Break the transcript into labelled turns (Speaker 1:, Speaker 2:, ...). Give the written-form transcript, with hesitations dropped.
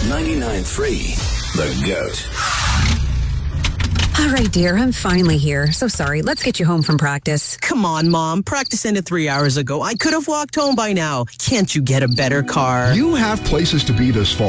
Speaker 1: 99.3 The Goat.
Speaker 2: All right, dear, I'm finally here. So sorry. Let's get you home from practice.
Speaker 3: Come on, Mom. Practice ended 3 hours ago. I could have walked home by now. Can't you get a better car?
Speaker 4: You have places to be this fall.